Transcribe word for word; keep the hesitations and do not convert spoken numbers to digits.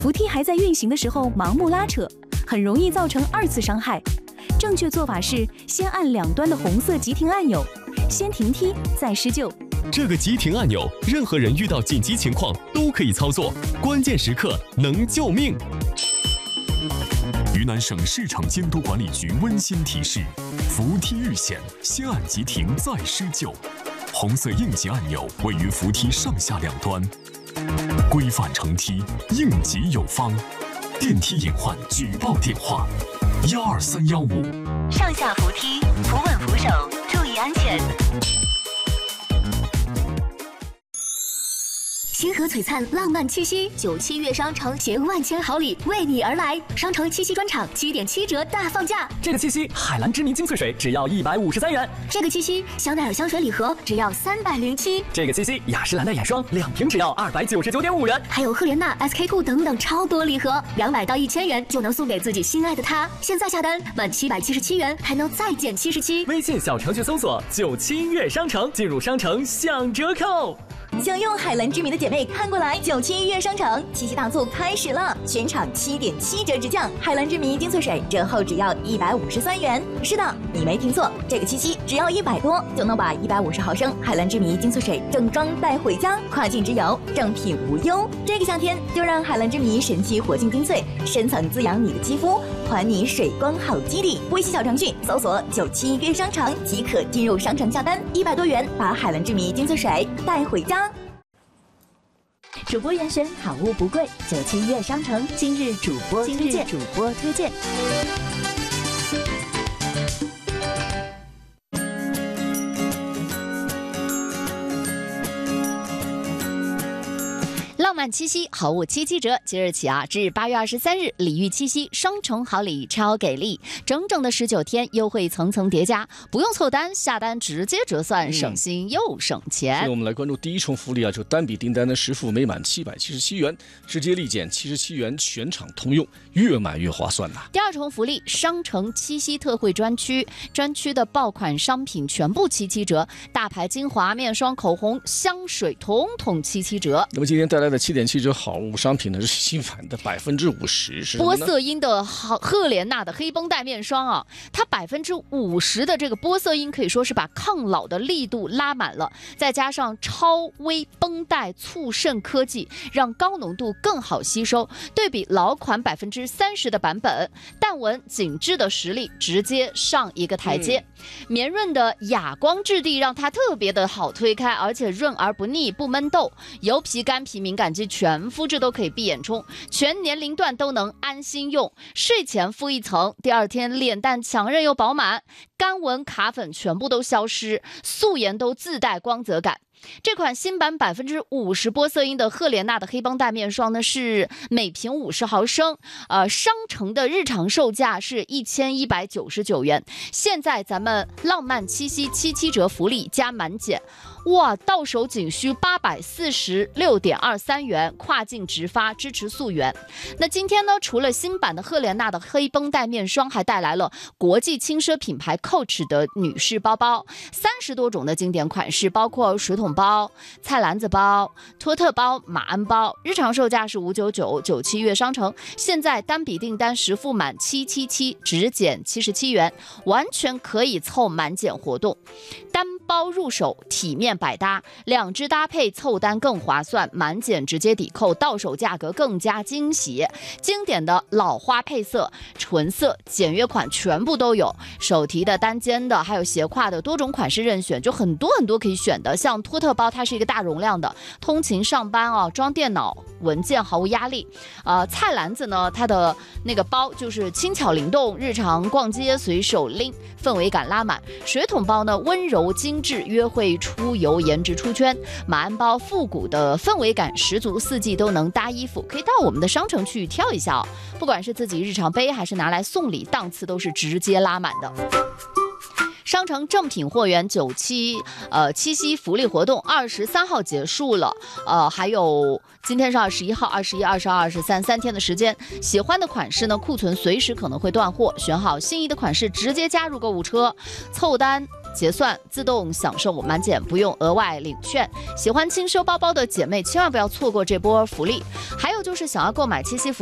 扶梯还在运行的时候盲目拉扯，很容易造成二次伤害。正确做法是先按两端的红色急停按钮，先停梯再施救。 这个急停按钮，任何人遇到紧急情况都可以操作，关键时刻能救命。 云南省市场监督管理局温馨提示：扶梯遇险，先按急停再施救。红色应急按钮位于扶梯上下两端。规范乘梯，应急有方。电梯隐患举报电话：幺二三幺五。 上下扶梯，扶稳扶手，注意安全。 星河璀璨，浪漫七夕，九七月商城携万千好礼为你而来。商城七夕专场七点七折大放价。 这个七夕，海蓝之谜精粹水只要一百五十三元。 这个七夕，香奈儿香水礼盒只要三百零七。 这个七夕，雅诗兰黛眼霜两瓶只要二百九十九点五元。 还有赫莲娜、S K two 等等超多礼盒，两百到一千元就能送给自己心爱的他。现在下单满七百七十七元还能再减七十七。 微信小程序搜索九七月商城，进入商城享折扣。 想用海蓝之谜的姐妹看过来，九七月商城七夕大促开始了，全场七点七折直降，海蓝之谜精粹水折后只要一百五十三元。是的，你没听错，这个七夕只要一百多就能把一百五十毫升海蓝之谜精粹水正装带回家，跨境直邮，正品无忧。这个夏天就让海蓝之谜神奇活性精粹深层滋养你的肌肤，还你水光好肌理。微信小程序搜索九七月商城即可进入商城下单，一百多元把海蓝之谜精粹水带回家。 主播严选，好物不贵。九七月商城今日主播推荐，主播推荐。 浪漫七夕，好物七七折，即日起啊，至八月二十三日，礼遇七夕，双重好礼超给力，整整的十九天，优惠层层叠加，不用凑单，下单直接折算，嗯、省心又省钱。 我们来关注第一重福利啊，就单笔订单的实付每满七百七十七元，直接立减七十七元，全场通用，越买越划算呐。 第二重福利，商城七夕特惠专区，专区的爆款商品全部七七折，大牌精华、面霜、口红、香水，统统七七折。 那么今天带来的七点七折好物商品呢，是新版的百分之五十，是波色因的赫莲娜的黑绷带面霜啊，它百分之五十的这个波色因可以说是把抗老的力度拉满了，再加上超微绷带促渗科技，让高浓度更好吸收。对比老款百分之三十的版本，淡纹紧致的实力直接上一个台阶。嗯、绵润的哑光质地让它特别的好推开，而且润而不腻，不闷痘。油皮、干皮、敏感肌全肤质都可以闭眼冲，全年龄段都能安心用。睡前敷一层，第二天脸蛋强韧又饱满，干纹卡粉全部都消失，素颜都自带光泽感。这款新版百分之五十波色因的赫莲娜的黑绷带面霜呢，是每瓶五十毫升，呃，商城的日常售价是一千一百九十九元，现在咱们浪漫七夕七七折福利加满减，哇，到手仅需八百四十六点二三元，跨境直发，支持溯源。那今天呢，除了新版的赫莲娜的黑绷带面霜，还带来了国际轻奢品牌 Coach 的女士包包，三十多种的经典款式，包括水桶包、菜篮子包、托特包、马鞍包，日常售价是五百九十九，九七月商城现在单笔订单实付满七七七，直减七十七元，完全可以凑满减活动。单包入手，体面百搭，两支搭配凑单更划算，满减直接抵扣，到手价格更加惊喜。经典的老花配色、纯色、简约款全部都有，手提的、单肩的，还有斜挎的，多种款式任选，就很多很多可以选的。像托特包，它是一个大容量的，通勤上班啊，装电脑文件毫无压力。呃，菜篮子呢，它的那个包就是轻巧灵动，日常逛街随手拎，氛围感拉满。水桶包呢，温柔精致，约会出游颜值出圈。马鞍包复古的氛围感十足，四季都能搭衣服，可以到我们的商城去挑一下哦。不管是自己日常背还是拿来送礼，档次都是直接拉满的。商城正品货源九七呃七夕福利活动二十三号结束了，呃，还有今天是二十一号、二十一、二十二、二十三三天的时间。喜欢的款式呢，库存随时可能会断货，选好心仪的款式直接加入购物车，凑单结算自动享受满减，不用额外领券。喜欢轻奢包包的姐妹千万不要错过这波福利。还有就是想要购买七夕福